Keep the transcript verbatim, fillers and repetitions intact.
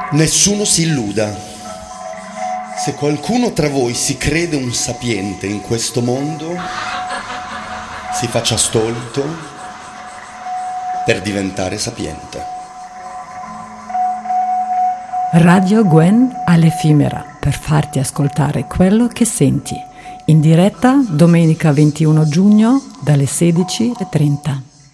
Nessuno si illuda. Se qualcuno tra voi si crede un sapiente in questo mondo, si faccia stolto per diventare sapiente. Radio Gwen all'effimera, per farti ascoltare quello che senti. In diretta domenica ventuno giugno dalle sedici e trenta.